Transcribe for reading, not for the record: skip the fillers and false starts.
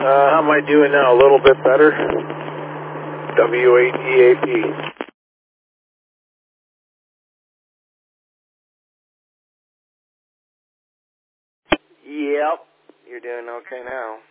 How am I doing now? A little bit better? W8EAP. Yep. You're doing okay now.